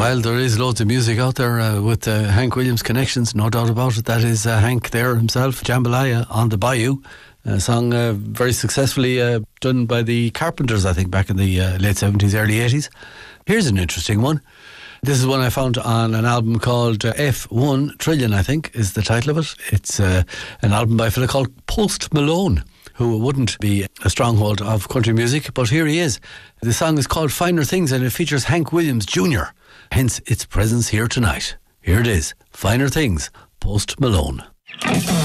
Well, there is loads of music out there with Hank Williams connections, no doubt about it. That is Hank there himself, Jambalaya on the Bayou. A song very successfully done by the Carpenters, I think, back in the late 70s, early 80s. Here's an interesting one. This is one I found on an album called F1 Trillion, I think, is the title of it. It's an album by a fella called Post Malone, who wouldn't be a stronghold of country music, but here he is. The song is called Finer Things, and it features Hank Williams Jr., hence its presence here tonight. Here it is, Finer Things, Post Malone.